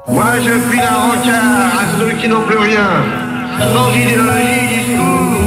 Moi je puis la rencard à ceux qui n'ont plus rien, sans idéologie, discours